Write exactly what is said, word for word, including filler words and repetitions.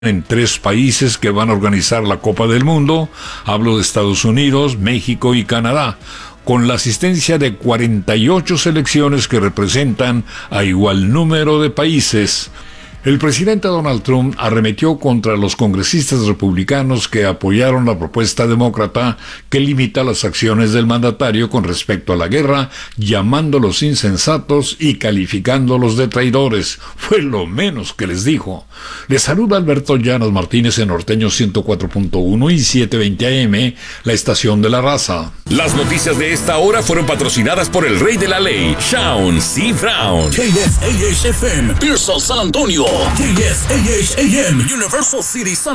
en tres países que van a organizar la Copa del Mundo. Hablo de Estados Unidos, México y Canadá, con la asistencia de cuarenta y ocho selecciones que representan a igual número de países. El presidente Donald Trump arremetió contra los congresistas republicanos que apoyaron la propuesta demócrata que limita las acciones del mandatario con respecto a la guerra, llamándolos insensatos y calificándolos de traidores. Fue lo menos que les dijo. Les saluda Alberto Llanos Martínez en Norteño ciento cuatro punto uno y setecientos veinte A M, la estación de la raza. Las noticias de esta hora fueron patrocinadas por el rey de la ley, Shaun C. Brown. K S A H F M, Pearsall, San Antonio. K S A H A M, Universal City, San